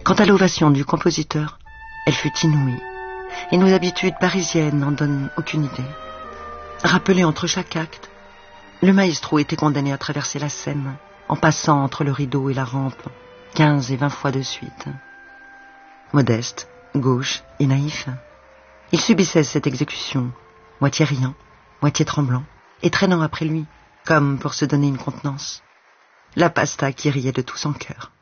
Quant à l'ovation du compositeur, elle fut inouïe, et nos habitudes parisiennes n'en donnent aucune idée. Rappelé entre chaque acte, le maestro était condamné à traverser la scène, en passant entre le rideau et la rampe, 15 et 20 fois de suite. Modeste, gauche et naïf, il subissait cette exécution, moitié riant, moitié tremblant, et traînant après lui, comme pour se donner une contenance, la Pasta qui riait de tout son cœur.